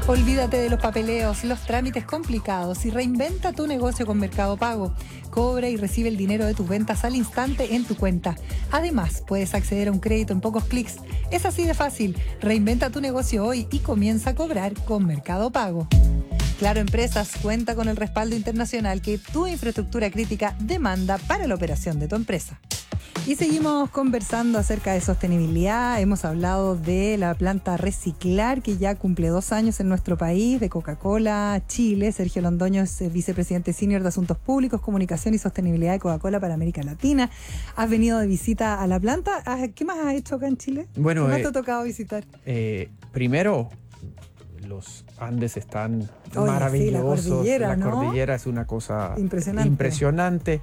Olvídate de los papeleos, los trámites complicados y reinventa tu negocio con Mercado Pago. Cobra y recibe el dinero de tus ventas al instante en tu cuenta. Además, puedes acceder a un crédito en pocos clics. Es así de fácil. Reinventa tu negocio hoy y comienza a cobrar con Mercado Pago. Claro Empresas cuenta con el respaldo internacional que tu infraestructura crítica demanda para la operación de tu empresa. Y seguimos conversando acerca de sostenibilidad. Hemos hablado de la planta Reciclar, que ya cumple 2 años en nuestro país, de Coca-Cola Chile. Sergio Londoño es vicepresidente senior de Asuntos Públicos, Comunicación y Sostenibilidad de Coca-Cola para América Latina. Has venido de visita a la planta. ¿Qué más has hecho acá en Chile? Bueno, ¿qué más te ha tocado visitar? Primero, los Andes están Sí, maravillosos. la cordillera, La ¿no? cordillera es una cosa impresionante.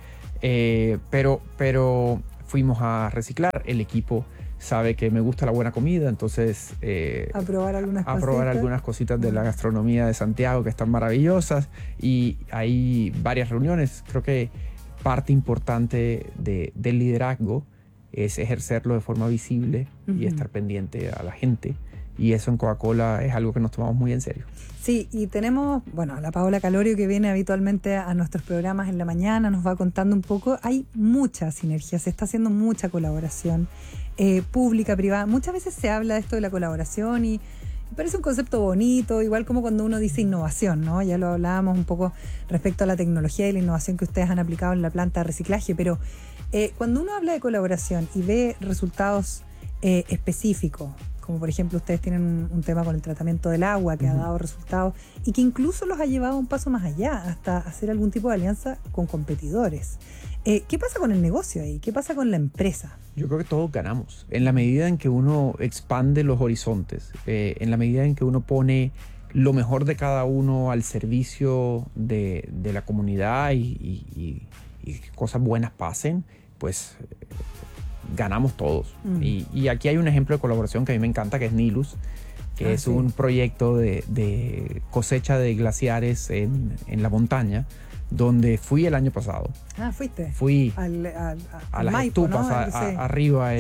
Pero fuimos a reciclar. El equipo sabe que me gusta la buena comida, entonces A probar algunas cositas de la gastronomía de Santiago que están maravillosas, y hay varias reuniones. Creo que parte importante del liderazgo es ejercerlo de forma visible y estar pendiente a la gente, y eso en Coca-Cola es algo que nos tomamos muy en serio. Sí, y tenemos, a la Paola Calorio, que viene habitualmente a nuestros programas en la mañana, nos va contando un poco. Hay mucha sinergia, se está haciendo mucha colaboración pública, privada. Muchas veces se habla de esto de la colaboración y parece un concepto bonito, igual como cuando uno dice innovación, ¿no? Ya lo hablábamos un poco respecto a la tecnología y la innovación que ustedes han aplicado en la planta de reciclaje, pero cuando uno habla de colaboración y ve resultados específicos, como por ejemplo ustedes tienen un tema con el tratamiento del agua que ha dado resultados y que incluso los ha llevado un paso más allá, hasta hacer algún tipo de alianza con competidores. ¿Qué pasa con el negocio ahí? ¿Qué pasa con la empresa? Yo creo que todos ganamos. En la medida en que uno expande los horizontes, en la medida en que uno pone lo mejor de cada uno al servicio de la comunidad y cosas buenas pasen, pues ganamos todos. Y aquí hay un ejemplo de colaboración que a mí me encanta, que es Nilus, que es un proyecto de cosecha de glaciares en la montaña, donde fui el año pasado. ¿Fuiste? Fui a las Maipo, estupas, ¿no? arriba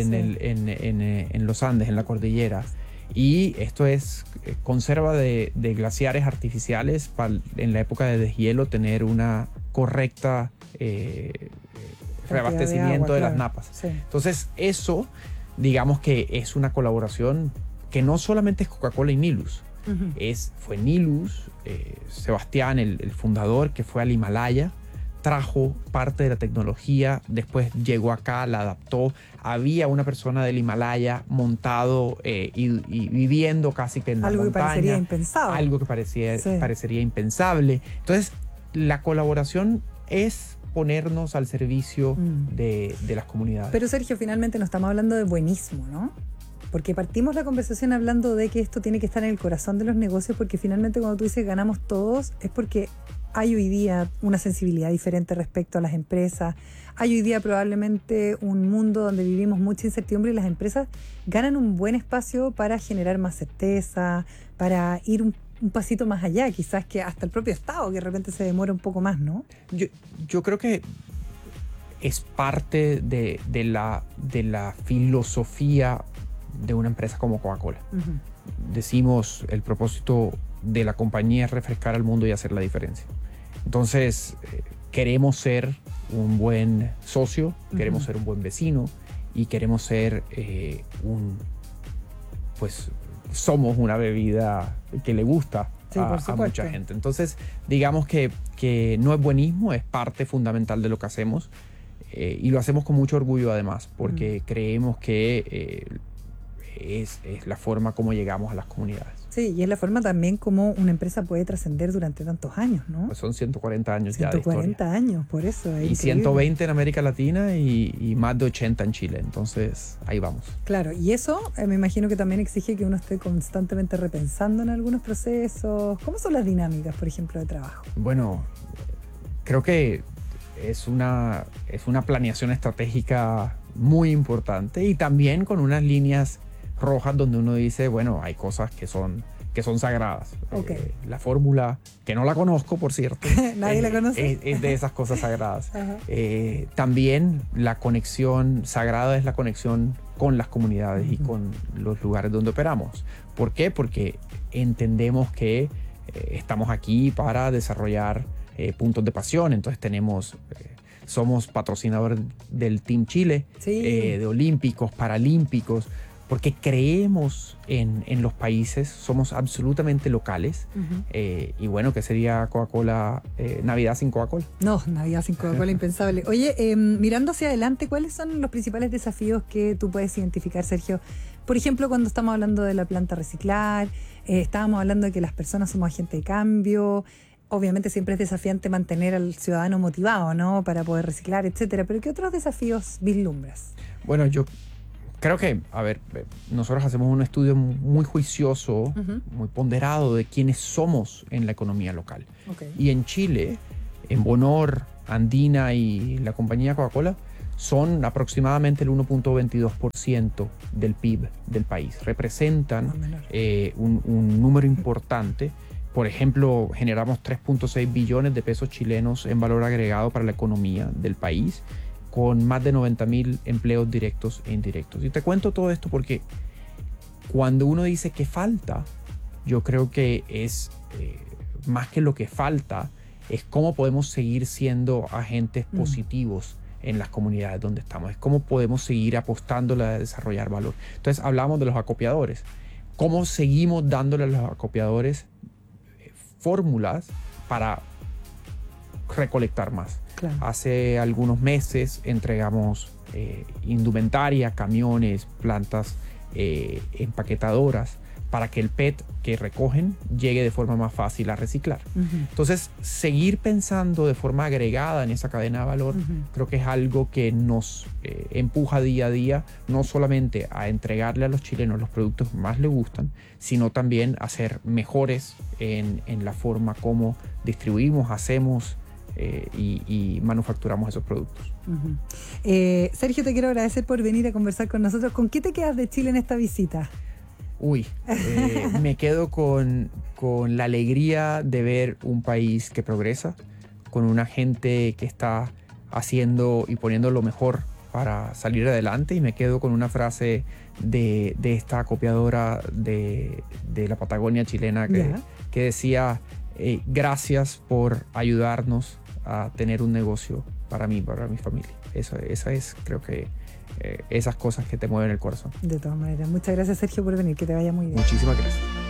en los Andes, en la cordillera. Y esto es conserva de glaciares artificiales para en la época de deshielo tener una correcta reabastecimiento de las napas. Sí. Entonces eso, digamos que es una colaboración que no solamente es Coca-Cola y Nilus. Fue Nilus, Sebastián, el fundador, que fue al Himalaya, trajo parte de la tecnología, después llegó acá, la adaptó. Había una persona del Himalaya montado y viviendo casi que en la montaña. Algo que parecería impensable. Algo que parecería impensable. Entonces, la colaboración es ponernos al servicio de las comunidades. Pero Sergio, finalmente no estamos hablando de buenismo, ¿no? Porque partimos la conversación hablando de que esto tiene que estar en el corazón de los negocios, porque finalmente cuando tú dices ganamos todos, es porque hay hoy día una sensibilidad diferente respecto a las empresas. Hay hoy día probablemente un mundo donde vivimos mucha incertidumbre y las empresas ganan un buen espacio para generar más certeza, para ir un pasito más allá, quizás que hasta el propio Estado, que de repente se demora un poco más, ¿no? Yo creo que es parte de la filosofía de una empresa como Coca-Cola. Decimos, el propósito de la compañía es refrescar al mundo y hacer la diferencia. Entonces, queremos ser un buen socio, queremos ser un buen vecino y queremos ser somos una bebida que le gusta a mucha gente. Entonces, digamos que no es buenismo, es parte fundamental de lo que hacemos, y lo hacemos con mucho orgullo además, porque creemos que es la forma como llegamos a las comunidades. Sí, y es la forma también como una empresa puede trascender durante tantos años, ¿no? Pues son 140 años ya de historia. 140 años, por eso. Es y increíble. 120 en América Latina y más de 80 en Chile. Entonces, ahí vamos. Claro, y eso me imagino que también exige que uno esté constantemente repensando en algunos procesos. ¿Cómo son las dinámicas, por ejemplo, de trabajo? Bueno, creo que es una planeación estratégica muy importante y también con unas líneas rojas donde uno dice, bueno, hay cosas que son sagradas. La fórmula, que no la conozco, por cierto. Nadie la conoce. Es de esas cosas sagradas. También la conexión sagrada es la conexión con las comunidades y con los lugares donde operamos. ¿Por qué? Porque entendemos que estamos aquí para desarrollar puntos de pasión. Entonces somos patrocinadores del Team Chile, de olímpicos, paralímpicos, porque creemos en los países, somos absolutamente locales. Y bueno, ¿qué sería Coca-Cola, Navidad sin Coca-Cola? No, Navidad sin Coca-Cola, impensable. Oye, mirando hacia adelante, ¿cuáles son los principales desafíos que tú puedes identificar, Sergio? Por ejemplo, cuando estamos hablando de la planta reciclar, estábamos hablando de que las personas somos agentes de cambio. Obviamente siempre es desafiante mantener al ciudadano motivado, ¿no? Para poder reciclar, etcétera. Pero ¿qué otros desafíos vislumbras? Bueno, yo creo que, nosotros hacemos un estudio muy juicioso, muy ponderado de quiénes somos en la economía local. Y en Chile, en Bonor, Andina y la compañía Coca-Cola son aproximadamente el 1.22% del PIB del país. Representan un número importante. Por ejemplo, generamos 3.6 billones de pesos chilenos en valor agregado para la economía del país, con más de 90.000 empleos directos e indirectos. Y te cuento todo esto porque cuando uno dice que falta, yo creo que es más que lo que falta, es cómo podemos seguir siendo agentes positivos en las comunidades donde estamos. Es cómo podemos seguir apostándole a desarrollar valor. Entonces hablamos de los acopiadores. ¿Cómo seguimos dándole a los acopiadores fórmulas para recolectar más? Claro. Hace algunos meses entregamos indumentaria, camiones, plantas empaquetadoras para que el PET que recogen llegue de forma más fácil a reciclar. Entonces, seguir pensando de forma agregada en esa cadena de valor, creo que es algo que nos empuja día a día, no solamente a entregarle a los chilenos los productos que más les gustan, sino también a ser mejores en la forma como distribuimos, hacemos y manufacturamos esos productos. Sergio, te quiero agradecer por venir a conversar con nosotros. ¿Con qué te quedas de Chile en esta visita? Me quedo con la alegría de ver un país que progresa, con una gente que está haciendo y poniendo lo mejor para salir adelante, y me quedo con una frase de esta acopiadora de la Patagonia chilena que decía: gracias por ayudarnos a tener un negocio para mí, para mi familia. Esa es, creo que, esas cosas que te mueven el corazón. De todas maneras, muchas gracias, Sergio, por venir, que te vaya muy bien. Muchísimas gracias.